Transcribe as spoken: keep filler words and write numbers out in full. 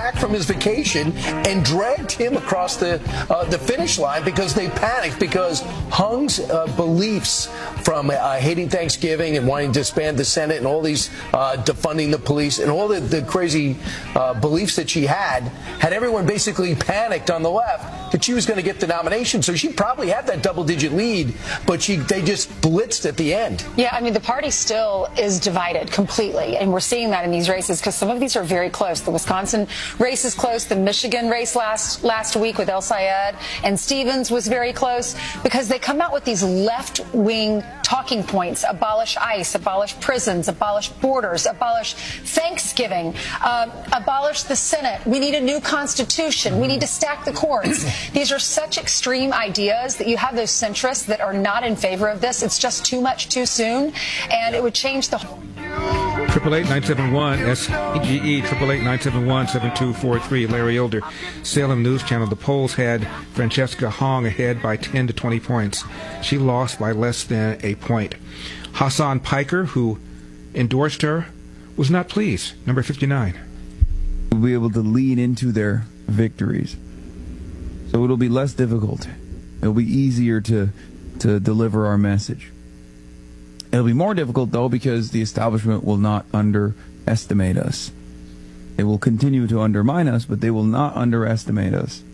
back from his vacation and dragged him across the uh, the finish line because they panicked because Hung's uh, beliefs from uh, hating Thanksgiving and wanting to disband the Senate and all these uh, defunding the police and all the, the crazy uh, beliefs that she had, had everyone basically panicked on the left that she was going to get the nomination. So she probably had that double-digit lead, but she they just blitzed at the end. Yeah, I mean, the party still is divided completely, and we're seeing that in these races because some of these are very close. The Wisconsin race is close. The Michigan race last last week with El Sayed and Stevens was very close because they come out with these left-wing talking points: abolish ICE, abolish prisons, abolish borders, abolish Thanksgiving, um, abolish the Senate. We need a new constitution. We need to stack the courts. These are such extreme ideas that you have those centrists that are not in favor of this. It's just too much too soon, and it would change the whole. Triple eight nine seven one S G E triple eight nine seven one seven two four three. Larry Elder, Salem News Channel. The polls had Francesca Hong ahead by ten to twenty points. She lost by less than a point. Hassan Piker, who endorsed her, was not pleased. Number fifty-nine. We'll be able to lean into their victories, so it'll be less difficult. It'll be easier to to deliver our message. It'll be more difficult, though, because the establishment will not underestimate us. They will continue to undermine us, but they will not underestimate us.